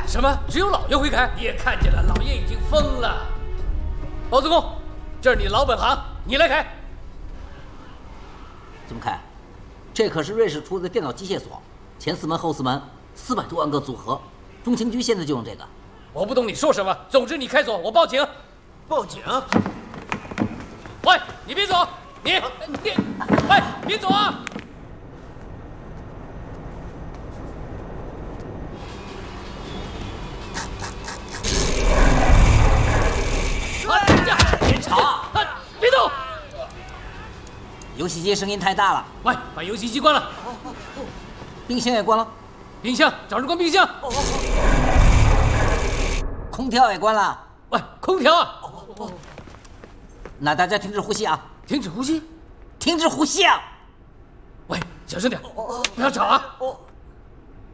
什么？只有老爷会开？你也看见了，老爷已经疯了。包租公，这是你老本行，你来开。 怎么开？这可是瑞士出的电脑机械锁，前4门后4门，400多万个组合。中情局现在就用这个。 我不懂你说什么，总之你开锁，我报警。 报警？ 喂，你别走，你，喂，别走啊！ 别吵！ 别动！ 游戏机声音太大了。 喂，把游戏机关了。 冰箱也关了。 冰箱，找人关冰箱。 空调也关了。 喂，空调啊！ 那大家停止呼吸啊！ 停止呼吸！ 停止呼吸啊！ 喂，小声点，不要吵啊！